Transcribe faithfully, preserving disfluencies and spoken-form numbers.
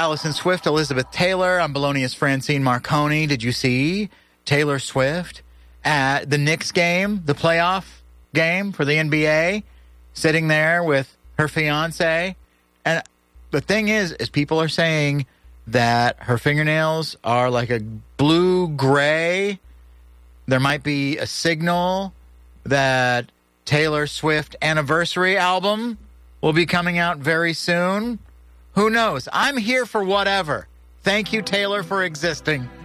Allison Swift, Elizabeth Taylor. I'm Bologna's Francine Marconi. Did you see Taylor Swift at the Knicks game, the playoff game for the N B A, sitting there with her fiance? And the thing is, is people are saying that her fingernails are like a blue-gray. There might be a signal that Taylor Swift anniversary album will be coming out very soon. Who knows? I'm here for whatever. Thank you, Taylor, for existing.